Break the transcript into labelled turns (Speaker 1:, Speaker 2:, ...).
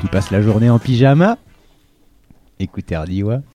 Speaker 1: qui passe la journée en pyjama. Écoutez Ardiwa.